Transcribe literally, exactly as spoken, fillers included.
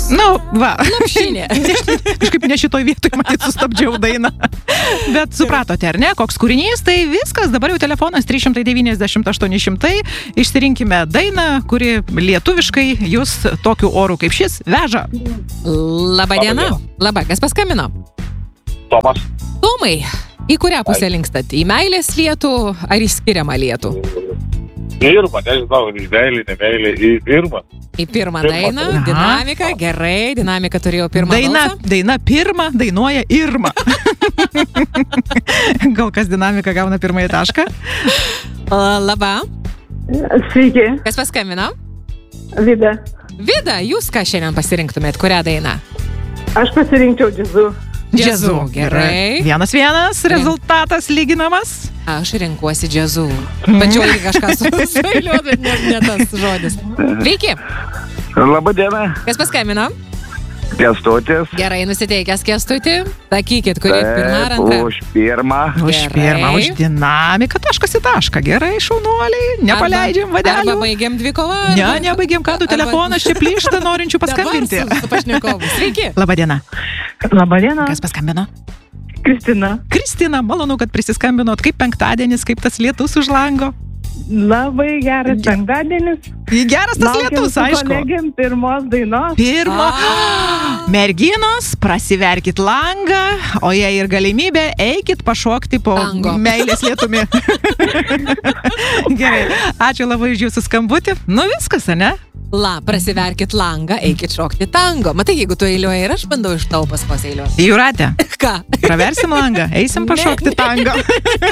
Nu, va. Lopšinė. Kažkaip ne šitoj vietoj, matyt, sustabdžiau dainą. Bet supratote, ar ne, koks kūrinys, tai viskas, dabar jau telefonas trys šimtai devyniasdešimt aštuoni šimtai. Išsirinkime dainą, kuri lietuviškai jūs tokiu oru kaip šis veža. Labą dieną. Labą, kas paskambino? Tomas. Tomai, į kurią pusę linkstat? Į meilės lietų ar į skiriamą lietų? Pirmą, nežinau, į meilį, ne meilį, į pirmą. Į pirmą Pirmą. dainą, Aha. dinamika, gerai, dinamika turėjo pirmą Daina, balsą. daina pirmą, dainuoja Irma. Gal kas dinamika gauna pirmąjį tašką? Labą, Sveiki, kas paskambino? Vida. Vida, jūs ką šiandien pasirinktumėt, kurią dainą? Aš pasirinkčiau džiazu. Džiazu, gerai. Vienas vienas, rezultatas lyginamas. Aš renkuosi džiazu. Pačiau irgi kažką su suiliu, bet ne, ne tas žodis. Sveiki, Labą dieną. kas paskambino? Kęstutis. Gerai nusiteikęs Kęstutį. Sakykit, kuri pirma ar antra? Už pirmą. Už Gerai. pirmą, už dinamiką, taškas į tašką. Gerai, šaunuoliai, nepaleidžiam Arba vadelių. baigiam dvikovą. Ne, arba- nebaigėm, ką tu arba- telefonas čia plyšta, norinčių paskambinti. Dabar su, su pašnekovu. Sveiki. Labadiena. Labadiena, Kas paskambino? Kristina. Kristina, malonu, kad prisiskambinot. Kaip penktadienis, kaip tas lietus už lango? Labai geras Ge- penktadienis. Geras tas lietus, aišku. Kolegiam pirmos dainos. Pirmo. A. Merginos, prasiverkit langą, o jei ir galimybė, eikit pašokti po Tango. meilės lietumi. Gerai, ačiū labai už jūsų skambutį. Nu viskas, ane? La, prasiverkit langą, eikit šokti tango. Matai, jeigu tu eiliuoji ir aš bandau iš tau paskos eiliuoti. Jūratė, Ką? praversim langą, eisim pašokti tango.